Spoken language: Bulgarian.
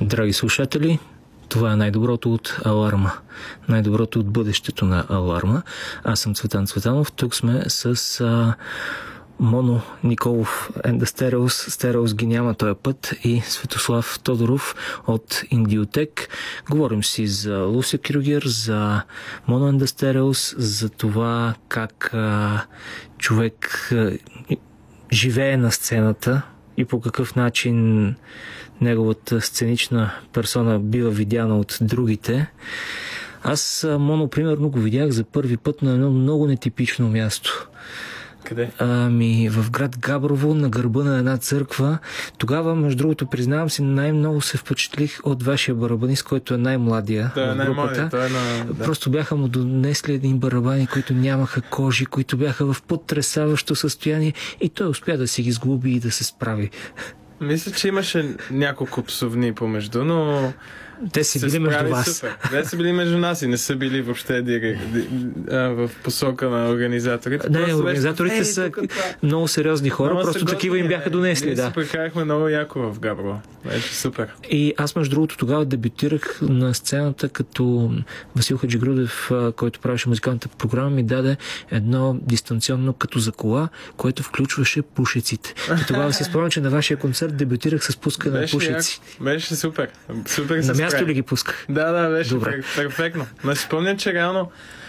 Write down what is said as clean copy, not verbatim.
Драги слушатели, това е най-доброто от Аларма. Най-доброто от бъдещето на Аларма. Аз съм Цветан Цветанов. Тук сме с Моно Николов and the Stereos. Stereos ги няма този път. И Светослав Тодоров от Индиотек. Говорим си за Луся Крюгер, за Моно and the Stereos, за това как човек живее на сцената и по какъв начин неговата сценична персона бива видяна от другите. Аз, Моно, примерно го видях за първи път на едно много нетипично място. Къде? В град Габрово, на гърба на една църква. Тогава, между другото, признавам си, най-много се впечатлих от вашия барабанист, който е най-младия в групата. Просто бяха му донесли един барабани, които нямаха кожи, които бяха в потресаващо състояние и той успя да си ги сглоби и да се справи. Мисля, че имаше няколко псовни помежду, но те си били между вас. Супер. Те са били между нас и не са били въобще в посока на организаторите. Не, организаторите са много сериозни хора, просто такива им бяха донесли. Ние се прекарахме много яко в Габрово. Беше супер. И аз, между другото, тогава дебютирах на сцената, като Васил Хаджигрудев, който правеше музикалната програма, ми даде едно дистанционно като за кола, което включваше пушеците. И тогава си спомням, че на вашия концерт дебютирах с пускане на пушеци. Беше супер. На място ли ги пусках? Да, беше перфектно. Но си спомням, че реално